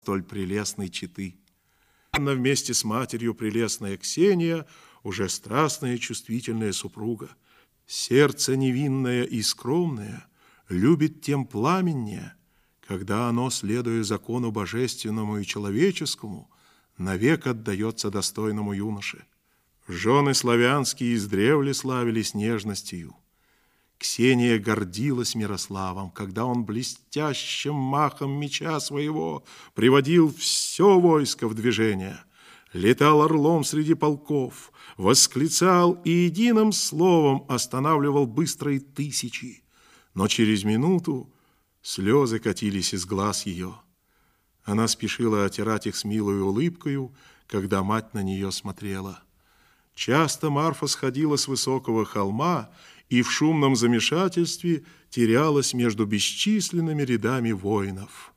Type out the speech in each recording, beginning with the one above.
столь прелестной четы. Она вместе с матерью прелестная Ксения, уже страстная чувствительная супруга. Сердце невинное и скромное любит тем пламеннее, когда оно, следуя закону божественному и человеческому, навек отдается достойному юноше. Жены славянские издревле славились нежностью. Ксения гордилась Мирославом, когда он блестящим махом меча своего приводил все войско в движение, летал орлом среди полков, восклицал и единым словом останавливал быстрые тысячи. Но через минуту слезы катились из глаз ее. Она спешила отирать их с милой улыбкою, когда мать на нее смотрела. Часто Марфа сходила с высокого холма и в шумном замешательстве терялась между бесчисленными рядами воинов.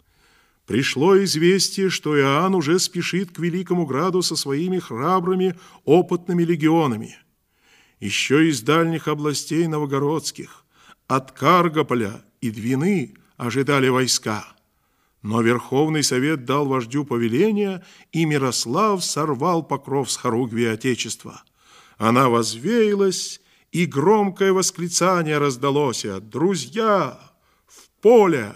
Пришло известие, что Иоанн уже спешит к Великому Граду со своими храбрыми, опытными легионами. Еще из дальних областей новгородских, от Каргополя и Двины ожидали войска. Но Верховный Совет дал вождю повеление, и Мирослав сорвал покров с хоругви Отечества. Она возвеялась, и громкое восклицание раздалось: «Друзья, в поле!»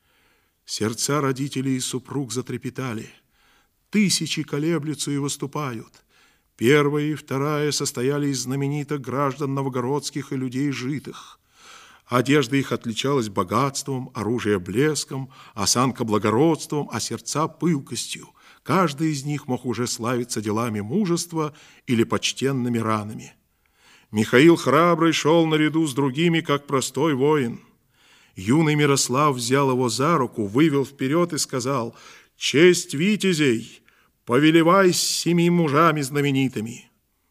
Сердца родителей и супруг затрепетали. Тысячи колеблются и выступают. Первая и вторая состояли из знаменитых граждан новгородских и людей житых. Одежда их отличалась богатством, оружие блеском, осанка благородством, а сердца пылкостью. Каждый из них мог уже славиться делами мужества или почтенными ранами. Михаил храбрый шел наряду с другими, как простой воин. Юный Мирослав взял его за руку, вывел вперед и сказал: «Честь витязей, повелевай с 7 мужами знаменитыми».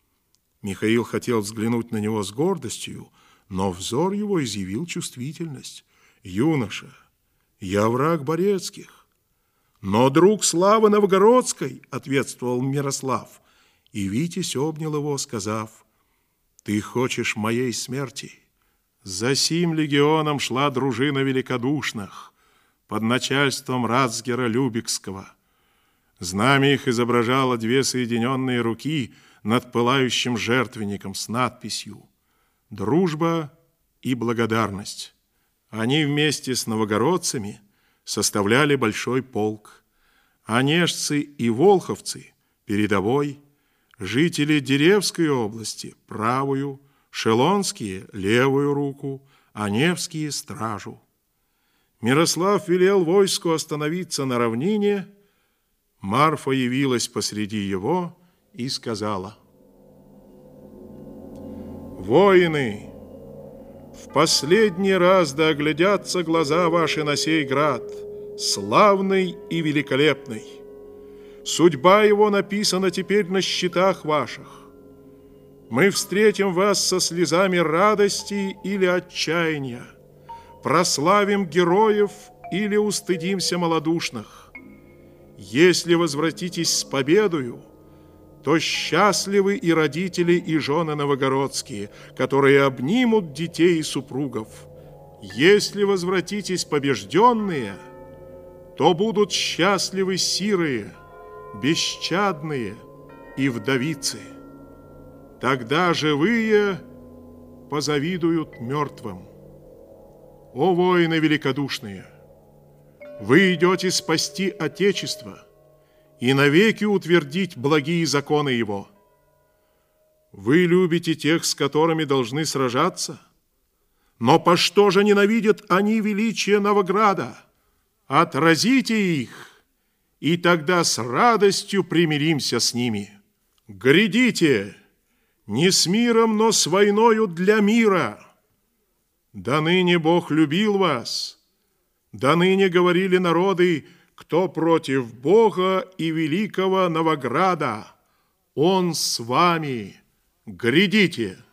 Михаил хотел взглянуть на него с гордостью, но взор его изъявил чувствительность. «Юноша, я враг Борецких». «Но друг славы новгородской», — ответствовал Мирослав. И Витязь обнял его, сказав: «Ты хочешь моей смерти?» За сим легионом шла дружина великодушных под начальством Рацгера Любекского. Знамя их изображало 2 соединенные руки над пылающим жертвенником с надписью «Дружба и благодарность». Они вместе с новгородцами составляли большой полк. Онежцы и волховцы – передовой, жители Деревской области – правую, шелонские – левую руку, а невские – стражу. Мирослав велел войску остановиться на равнине. Марфа явилась посреди его и сказала: «Воины, в последний раз да оглядятся глаза ваши на сей град, славный и великолепный. Судьба его написана теперь на счетах ваших. Мы встретим вас со слезами радости или отчаяния, прославим героев или устыдимся малодушных. Если возвратитесь с победою, то счастливы и родители, и жены новгородские, которые обнимут детей и супругов. Если возвратитесь побежденные, то будут счастливы сирые, бесчадные и вдовицы. Тогда живые позавидуют мертвым. О, воины великодушные! Вы идете спасти Отечество и навеки утвердить благие законы его. Вы любите тех, с которыми должны сражаться, но по что же ненавидят они величие Новограда? Отразите их, и тогда с радостью примиримся с ними. Грядите, не с миром, но с войною для мира. Да ныне Бог любил вас, да ныне говорили народы: кто против Бога и великого Новограда, он с вами. Грядите!»